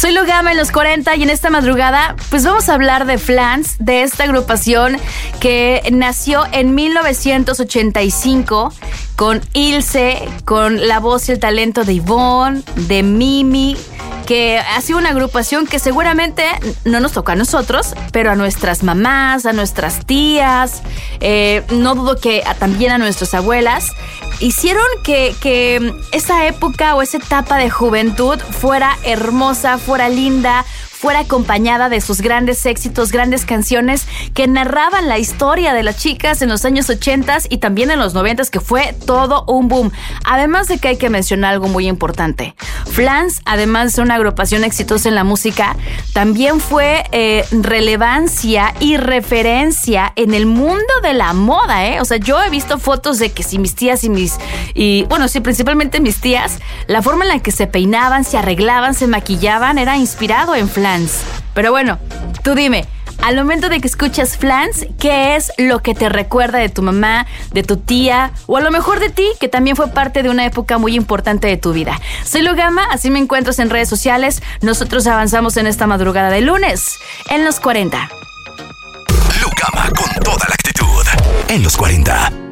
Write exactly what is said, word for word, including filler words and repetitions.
Soy Lugama en los cuarenta y en esta madrugada pues vamos a hablar de Flans, de esta agrupación que nació en mil novecientos ochenta y cinco con Ilse, con la voz y el talento de Ivonne, de Mimi, que ha sido una agrupación que seguramente no nos tocó a nosotros, pero a nuestras mamás, a nuestras tías, eh, no dudo que a, también a nuestras abuelas, hicieron que, que esa época o esa etapa de juventud fuera hermosa, fuera linda, fuera acompañada de sus grandes éxitos, grandes canciones que narraban la historia de las chicas en los años ochenta y también en los noventa, que fue todo un boom. Además de que hay que mencionar algo muy importante. Flans, además de ser una agrupación exitosa en la música, también fue eh, relevancia y referencia en el mundo de la moda, ¿eh? O sea, yo he visto fotos de que si mis tías y mis... y bueno, sí, principalmente mis tías, la forma en la que se peinaban, se arreglaban, se maquillaban, era inspirado en Flans. Pero bueno, tú dime, al momento de que escuchas Flans, ¿qué es lo que te recuerda de tu mamá, de tu tía o a lo mejor de ti, que también fue parte de una época muy importante de tu vida? Soy Lugama, así me encuentras en redes sociales. Nosotros avanzamos en esta madrugada de lunes en los cuarenta. Lugama con toda la actitud en los cuarenta.